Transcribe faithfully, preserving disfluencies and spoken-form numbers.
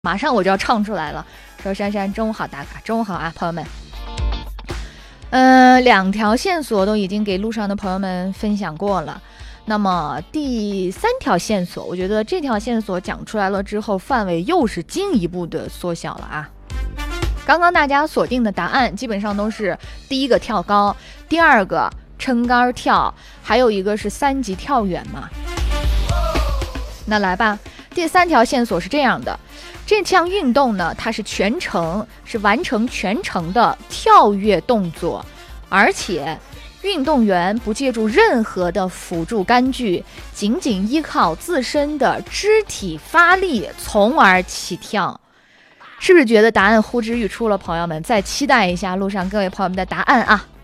马上我就要唱出来了。说珊珊中午好打卡，中午好啊，朋友们。嗯、呃，两条线索都已经给路上的朋友们分享过了。那么第三条线索，我觉得这条线索讲出来了之后，范围又是进一步的缩小了啊。刚刚大家锁定的答案基本上都是第一个跳高，第二个撑杆跳，还有一个是三级跳远嘛。那来吧，第三条线索是这样的，这项运动呢，它是全程是完成全程的跳跃动作，而且运动员不借助任何的辅助杆具，仅仅依靠自身的肢体发力，从而起跳。是不是觉得答案呼之欲出了？朋友们，再期待一下路上各位朋友们的答案啊！